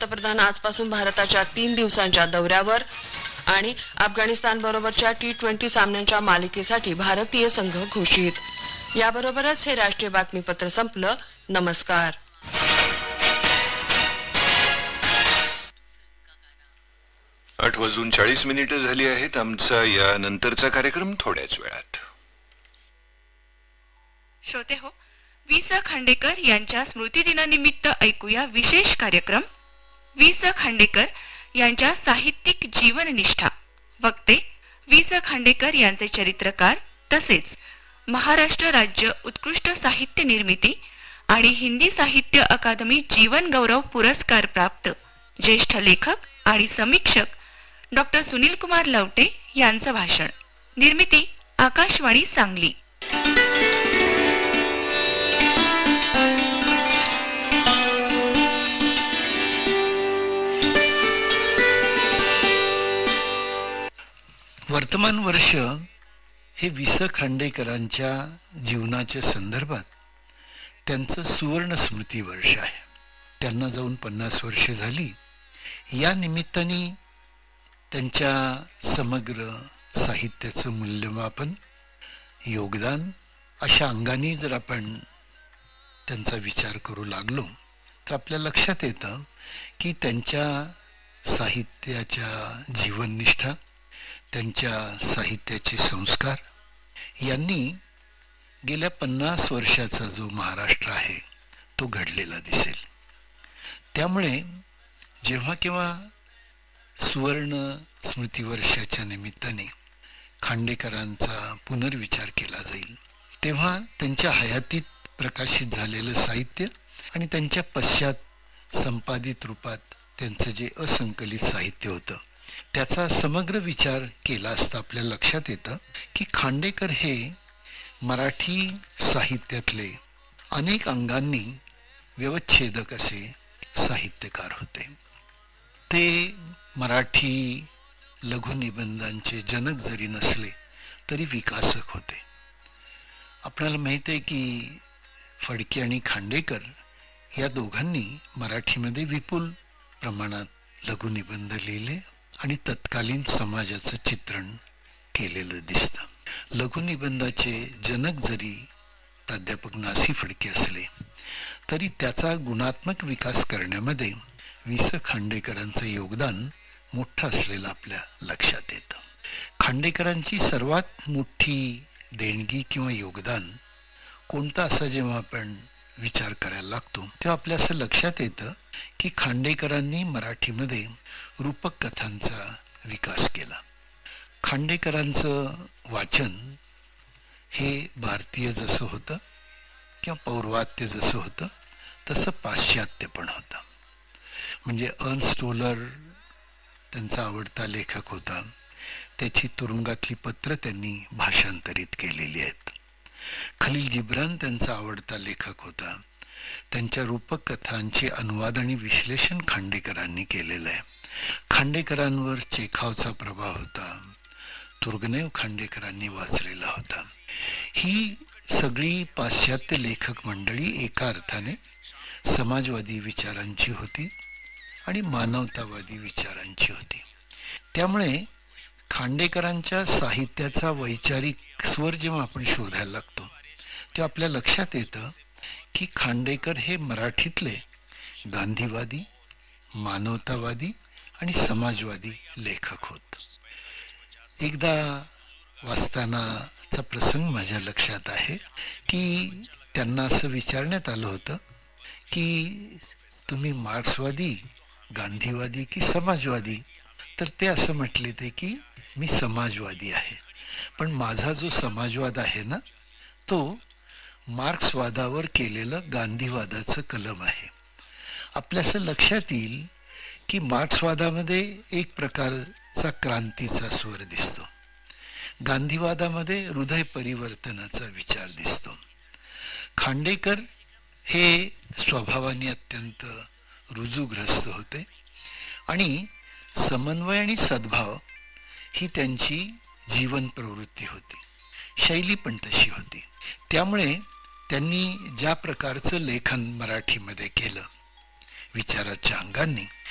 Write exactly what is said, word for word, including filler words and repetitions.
पंतप्रधान आजपासून भारताच्या तीन दिवसांच्या दौऱ्यावर आणि अफगाणिस्तान बरोबरच्या टी ट्वेंटी सामन्यांच्या मालिकेसाठी भारतीय संघ घोषित. याबरोबरच हे राष्ट्रीय बातमीपत्र संपलं. नमस्कार. आठ वाजून चाळीस मिनिटं झाली आहेत. आमचा या नंतरचा कार्यक्रम थोड्याच वेळात. श्रोते हो, वि स खांडेकर यांच्या स्मृतिदिनानिमित्त ऐकूया विशेष कार्यक्रम. वि स खांडेकर यांच्या साहित्यिक जीवननिष्ठा. वक्ते वि स खांडेकर यांचे चरित्रकार तसेच महाराष्ट्र राज्य उत्कृष्ट साहित्य निर्मिती आणि हिंदी साहित्य अकादमी जीवन गौरव पुरस्कार प्राप्त ज्येष्ठ लेखक आणि समीक्षक डॉक्टर सुनील कुमार लवटे यांचं भाषण. निर्मिती आकाशवाणी सांगली. वर्तमान वर्ष हे वि स खांडेकरांच्या जीवनाच्या संदर्भात त्यांचं सुवर्ण स्मृती वर्ष आहे. त्यांना जाऊन पन्नास वर्ष झाली. या निमित्ताने त्यांच्या समग्र साहित्याचं मूल्यमापन, योगदान अशा अंगाने जर आपण त्यांचा विचार करू लागलो तर आपल्या लक्षात येतं की त्यांच्या साहित्याच्या जीवननिष्ठा, त्यांच्या साहित्याचे संस्कार यांनी गेल्या पन्नास वर्षाचा जो महाराष्ट्र आहे तो घडलेला दिसेल. त्यामुळे जेव्हा केव्हा सुवर्ण स्मृती वर्षाच्या निमित्ताने खांडेकरांचा पुनर्विचार केला जाईल तेव्हा त्यांच्या हयातीत प्रकाशित झालेलं साहित्य आणि त्यांच्या पश्चात संपादित रूपात त्यांचं जे असंकलित साहित्य होतं त्याचा समग्र विचार केला असता आपल्या लक्षात येतं की खांडेकर हे मराठी साहित्यातले अनेक अंगांनी व्यवच्छेदक असे साहित्यकार होते. ते मराठी लघुनिबंधांचे जनक जरी नसले तरी विकासक होते. आपल्याला माहित आहे की फडके आणि खांडेकर या दोघांनी मराठीमध्ये विपुल प्रमाणात लघुनिबंध लिहिले आणि तत्कालीन समाजाचं चित्रण केलेलं दिसतं. लघुनिबंधाचे जनक जरी प्राध्यापक नासी फडके असले तरी त्याचा गुणात्मक विकास करण्यामध्ये वि स खांडेकरांचं योगदान मोठं असलेलं आपल्या लक्षात येतं. खांडेकरांची सर्वात मोठी देणगी किंवा योगदान कोणतं असं जेव्हा आपण विचार करायला लागतो तेव्हा आपल्या असं लक्षात येतं की खांडेकरांनी मराठीमध्ये रूपक कथांचा विकास केला. खांडेकरांचं वाचन हे भारतीय जसं होतं किंवा पौर्वात्य जसं होतं तसं पाश्चात्य पण होतं. म्हणजे अर्न्स्ट टोलर त्यांचा आवडता लेखक होता. त्याची तुरुंगातली पत्र त्यांनी भाषांतरित केलेली आहेत. खलील जिब्रान त्यांचा आवडता लेखक होता. त्यांच्या रूपक कथांचे अनुवाद आणि विश्लेषण खांडेकरांनी केलेलं आहे. खांडेकरांवर चेखावचा प्रभाव होता. तुर्गनेव खांडेकरांनी वाचलेला होता. ही सगळी पाश्चात्य लेखक मंडळी एका अर्थाने समाजवादी विचारांची होती आणि मानवतावादी विचारांची होती. त्यामुळे खांडेकरांच्या साहित्याचा वैचारिक स्वर जेव्हा आपण शोधायला लागतो तेव्हा आपल्या लक्षात येतं की खांडेकर हे मराठीतले गांधीवादी, मानवतावादी आणि समाजवादी लेखक होत. एकदा वाचतानाचा प्रसंग माझ्या लक्षात आहे की त्यांना असं विचारण्यात आलं होतं की तुम्ही मार्क्सवादी, गांधीवादी की समाजवादी? तर ते असं म्हटले ते की मी समाजवादी आहे, पण माझा जो समाजवाद आहे ना तो मार्क्सवादावर केलेलं गांधीवादाचं कलम आहे. आपल्या असं लक्षात येईल की मार्क्सवादामध्ये एक प्रकारचा क्रांतीचा स्वर दिसतो. गांधीवादामध्ये हृदय परिवर्तनाचा विचार दिसतो. खांडेकर हे स्वभावाने अत्यंत रुजूग्रस्त होते आणि समन्वय आणि सद्भाव ही त्यांची जीवन प्रवृत्ती होती. शैली पण तशी होती. त्यामुळे त्यांनी ज्या प्रकारचं लेखन मराठीमध्ये केलं विचाराच्या अंगांनी